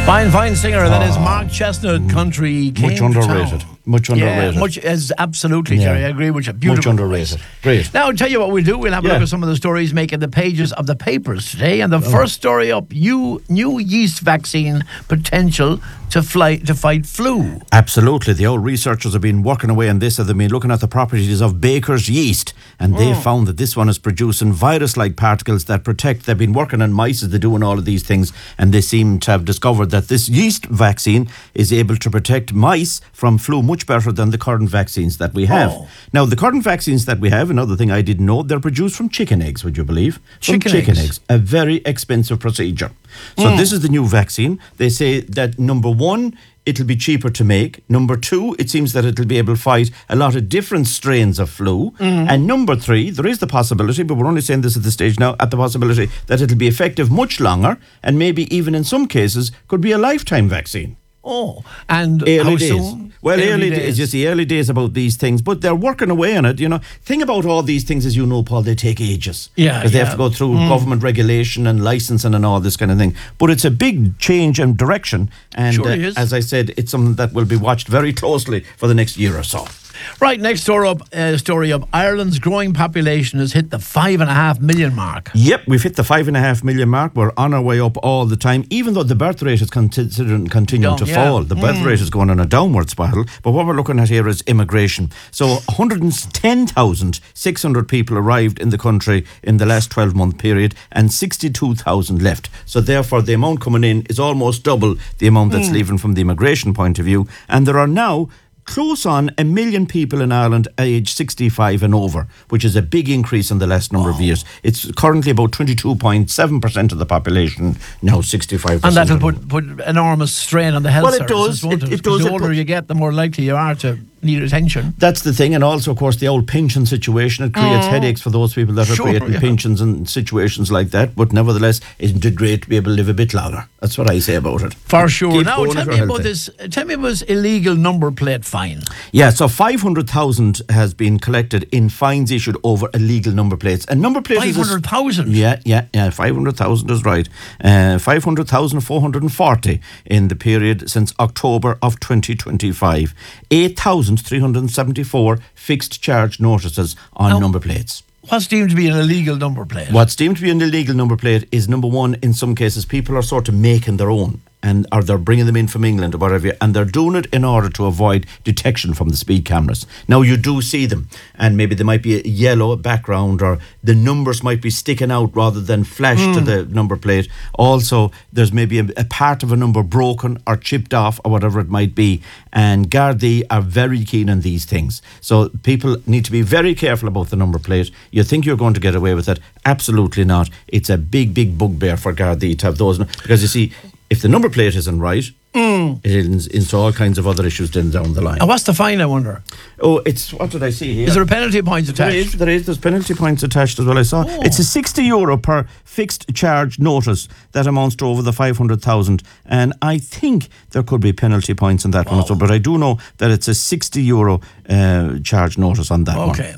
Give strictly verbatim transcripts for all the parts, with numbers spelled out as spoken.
Fine, fine singer. That is Mark Chestnut. Country came Much underrated. Town. Much underrated. Yeah, much is absolutely, Yeah. Jerry. I agree with you. Beautiful. Much underrated. voice. Great. Now, I'll tell you what we'll do. We'll have a Yeah. look at some of the stories making the pages of the papers today. And the first story up, you, new yeast vaccine potential to fly, to fight flu. Absolutely. The old researchers have been working away on this. They've been looking at the properties of baker's yeast, and they found that this one is producing virus-like particles that protect. They've been working on mice as they're doing all of these things, and they seem to have discovered that this yeast vaccine is able to protect mice from flu much better than the current vaccines that we have. Oh. Now, the current vaccines that we have, another thing I didn't know, they're produced from chicken eggs, would you believe? From Chicken chicken eggs. eggs. A very expensive procedure. So this is the new vaccine. They say that number one, it'll be cheaper to make. Number two, it seems that it'll be able to fight a lot of different strains of flu. And number three, there is the possibility, but we're only saying this at this stage now, at the possibility that it'll be effective much longer, and maybe even in some cases could be a lifetime vaccine. Oh, and Early how days. soon? Well, early, days. Just the early days about these things, but they're working away on it. You know, thing about all these things is, you know, Paul, they take ages. Yeah, because they have yeah. to go through government regulation and licensing and all this kind of thing. But it's a big change in direction, and Sure uh, it is. as I said, it's something that will be watched very closely for the next year or so. Right, next story up, uh, story up. Ireland's growing population has hit the five and a half million mark. Yep, we've hit the five and a half million mark. We're on our way up all the time, even though the birth rate is considering continuing Down, to yeah. fall. The birth rate is going on a downward spiral. But what we're looking at here is immigration. So one hundred ten thousand six hundred people arrived in the country in the last twelve-month period, and sixty-two thousand left. So therefore, the amount coming in is almost double the amount that's leaving from the immigration point of view. And there are now close on a million people in Ireland aged sixty-five and over, which is a big increase in the last number of years. It's currently about twenty-two point seven percent of the population now sixty-five And percent. that'll put, put enormous strain on the health Well, it services, does. won't It- it? it does. The It older put- you get, the more likely you are to need attention. That's the thing, and also, of course, the old pension situation. It creates headaches for those people that are Sure, creating yeah. pensions and situations like that. But nevertheless, isn't it great to be able to live a bit longer? That's what I say about it. For sure. Keep Now, going tell if me you're about healthy. this. Tell me about this illegal number plate fine. Yeah, so five hundred thousand has been collected in fines issued over illegal number plates. And number plates Five is a- hundred thousand. Yeah, yeah, yeah. Five hundred thousand is right. Uh, five hundred thousand four hundred and forty in the period since October of twenty twenty-five. Eight thousand three hundred and seventy-four fixed charge notices on Now- number plates. What's deemed to be an illegal number plate? What's deemed to be an illegal number plate is, number one, in some cases, people are sort of making their own, and or they're bringing them in from England or whatever, and they're doing it in order to avoid detection from the speed cameras. Now, you do see them, and maybe there might be a yellow background, or the numbers might be sticking out rather than flashed to the number plate. Also, there's maybe a, a part of a number broken or chipped off or whatever it might be, and Gardaí are very keen on these things. So people need to be very careful about the number plate. You think you're going to get away with it? Absolutely not. It's a big, big bugbear for Gardaí to have those, because you see, if the number plate isn't right, it is into all kinds of other issues then down the line. And what's the fine, I wonder? Oh, it's, what did I see here? Is there a penalty points There attached? is, there is. There's penalty points attached as well, I saw. Oh. It's a sixty euro per fixed charge notice that amounts to over the five hundred thousand. And I think there could be penalty points on that one as well. But I do know that it's a sixty euro uh, charge notice on that one. Okay.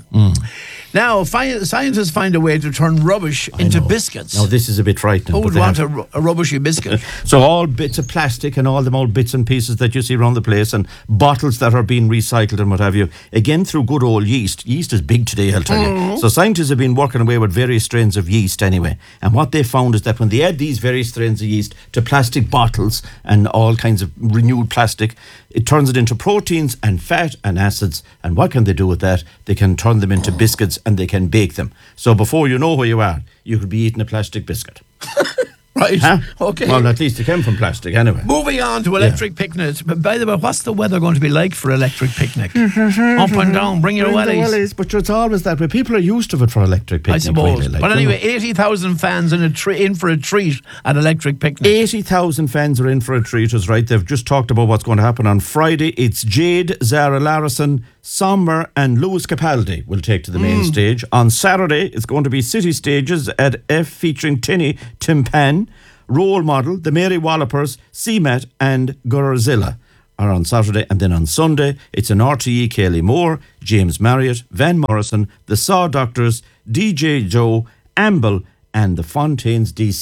Now, fi- scientists find a way to turn rubbish into biscuits. Now, this is a bit frightening. Who but would they want have- a, ru- a rubbishy biscuit? So all bits of plastic and all them old bits and pieces that you see around the place, and bottles that are being recycled and what have you, again through good old yeast. Yeast is big today, I'll tell you. So scientists have been working away with various strains of yeast anyway, and what they found is that when they add these various strains of yeast to plastic bottles and all kinds of renewed plastic, it turns it into proteins and fat and acids. And what can they do with that? They can turn them into biscuits and they can bake them. So before you know where you are, you could be eating a plastic biscuit. Right. Huh? Okay. Well, at least it came from plastic anyway. Moving on to electric picnics. But by the way, what's the weather going to be like for electric picnic? Up and down, bring your Bring the wellies. wellies, but it's always that way. People are used to it for electric I picnic. suppose. Really, like, but you anyway, know. eighty thousand fans in, a tre- in for a treat at electric picnic. eighty thousand fans are in for a treat, is right. They've just talked about what's going to happen on Friday. It's Jade, Zara Larison, Sommer and Lewis Capaldi will take to the main stage. On Saturday, it's going to be City Stages at F featuring Tinny Timpan, Role Model, the Mary Wallopers, C MAT and Gorazilla are on Saturday. And then on Sunday, it's an R T E, Kaylee Moore, James Marriott, Van Morrison, the Saw Doctors, D J Joe, Amble and the Fontaines D C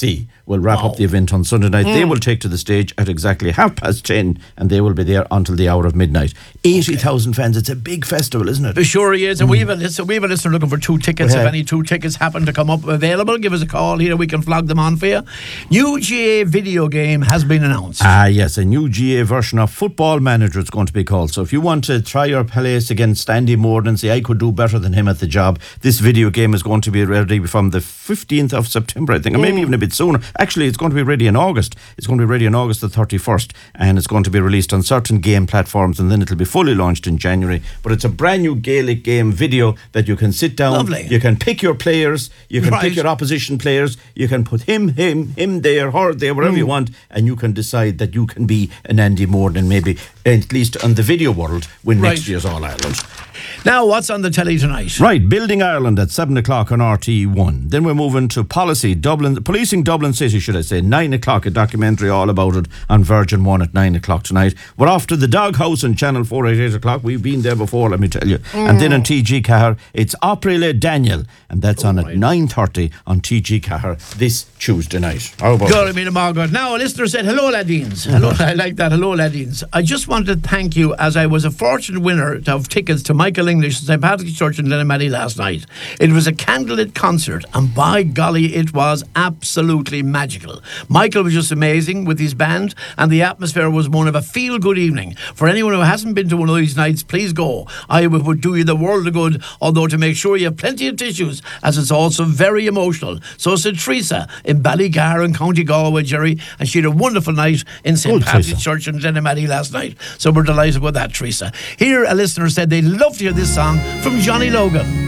will wrap Wow. up the event on Sunday night. They will take to the stage at exactly half past ten, and they will be there until the hour of midnight. eighty thousand fans. It's a big festival, isn't it? It sure he is. And we have a listen, we have a listener looking for two tickets. Yeah. If any two tickets happen to come up available, give us a call here. We can flog them on for you. U G A video game has been announced. Ah, yes, a new G A version of Football Manager it's going to be called. So if you want to try your place against Andy Moore and say, I could do better than him at the job, this video game is going to be ready from the fifteenth of September, I think, or maybe even a bit sooner. Actually, it's going to be ready in August. It's going to be ready on August the thirty-first, and it's going to be released on certain game platforms, and then it'll be fully launched in January. But it's a brand new Gaelic game video that you can sit down, Lovely. you can pick your players, you can Right. pick your opposition players, you can put him, him, him there, her there, wherever you want, and you can decide that you can be an Andy Moore and maybe, at least on the video world, win Right. next year's All Ireland. Now, what's on the telly tonight? Right, Building Ireland at seven o'clock on R T one. Then we're moving to Policy, Dublin, Policing Dublin City, should I say, nine o'clock, a documentary all about it on Virgin one at nine o'clock tonight. We're off to the Doghouse on Channel four at eight o'clock. We've been there before, let me tell you. Mm. And then on T G Cahir, it's Opry Le Daniel, and that's on right. at nine thirty on T G Cahir this Tuesday night. How about God, I mean, Margaret. Now, a listener said, hello, ladines. Hello, I like that. Hello, ladines. I just wanted to thank you as I was a fortunate winner of tickets to Michael English Saint Patrick's Church in Glenamady last night. It was a candlelit concert, and by golly, it was absolutely magical. Michael was just amazing with his band, and the atmosphere was one of a feel-good evening. For anyone who hasn't been to one of these nights, please go. I would, would do you the world of good, although to make sure you have plenty of tissues, as it's also very emotional. So said Teresa in Ballygar in County Galway, Jerry, and she had a wonderful night in Saint Good, Patrick's Teresa. Church in Glenamady last night. So we're delighted with that, Teresa. Here, a listener said they'd love to hear this song from Johnny Logan.